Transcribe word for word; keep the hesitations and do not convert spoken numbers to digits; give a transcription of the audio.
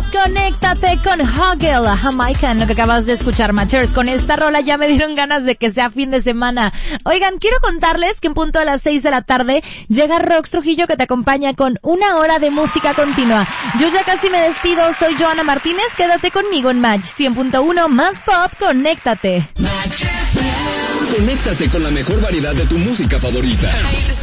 Conéctate con Huggle, Jamaican, lo que acabas de escuchar, Matchers. Con esta rola ya me dieron ganas de que sea fin de semana. Oigan, quiero contarles que en punto a las seis de la tarde llega Rox Trujillo, que te acompaña con una hora de música continua. Yo ya casi me despido, soy Joana Martínez, quédate conmigo en Match cien punto uno más pop, conéctate. Conéctate con la mejor variedad de tu música favorita.